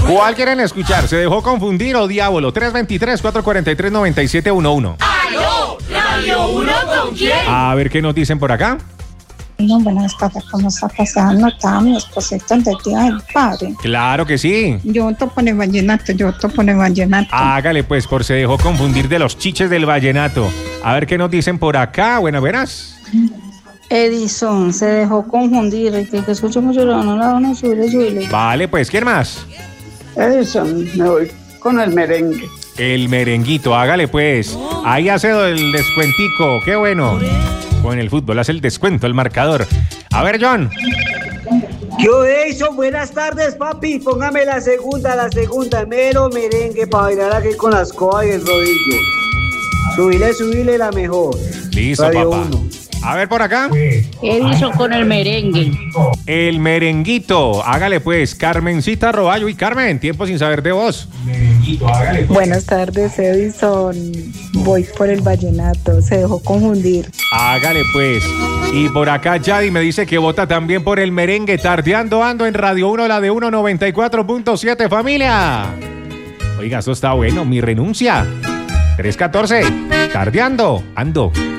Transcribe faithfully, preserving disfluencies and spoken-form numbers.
¿Cuál quieren escuchar? ¿Se dejó confundir o Diablo? tres dos tres, cuatro cuatro tres, nueve siete uno uno. ¡Aló! ¿Radio uno con quién? A ver qué nos dicen por acá. No, buenas tardes, ¿cómo está pasando? Estaba mi esposito del día del padre. Claro que sí. Yo topo en el vallenato, yo topo en el vallenato. Hágale pues, por se dejó confundir de los chiches del vallenato. A ver qué nos dicen por acá. Bueno, verás. Edison se dejó confundir, el que, que escucha mucho la no la van a subir, subirle. Vale, pues, ¿quién más? Edison, me voy con el merengue. El merenguito, hágale pues. Ahí hace el descuentico, qué bueno. Con el fútbol hace el descuento, el marcador. A ver, John. Yo, Edison, buenas tardes, papi. Póngame la segunda, la segunda, mero merengue para bailar aquí con la escoba y el rodillo. Subile, subile la mejor. Listo, Radio papá. uno. A ver por acá. Edison con el merengue. El merenguito, hágale pues. Carmencita Roballo y Carmen, tiempo sin saber de vos. Merenguito, hágale pues. Buenas tardes, Edison. Voy por el vallenato, se dejó confundir. Hágale pues. Y por acá Yadi me dice que vota también por el merengue. Tardeando ando en Radio uno, la de uno noventa y cuatro punto siete, familia. Oiga, eso está bueno, mi renuncia. tres catorce, tardeando ando.